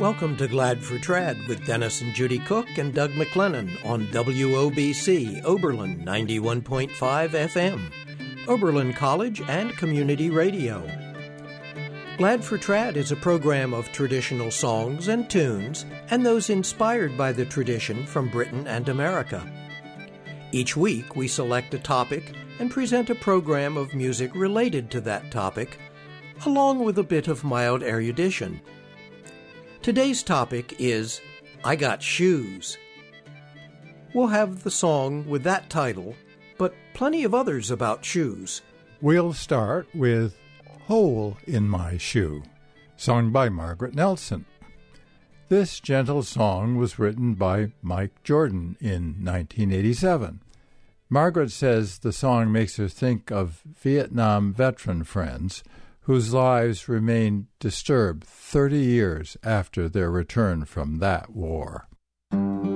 Welcome to Glad for Trad with Dennis and Judy Cook and Doug McLennan on WOBC, Oberlin 91.5 FM, Oberlin College and Community Radio. Glad for Trad is a program of traditional songs and tunes and those inspired by the tradition from Britain and America. Each week we select a topic and present a program of music related to that topic, along with a bit of mild erudition. Today's topic is I Got Shoes. We'll have the song with that title, but plenty of others about shoes. We'll start with Hole in My Shoe, sung by Margaret Nelson. This gentle song was written by Mike Jordan in 1987. Margaret says the song makes her think of Vietnam veteran friends whose lives remained disturbed 30 years after their return from that war.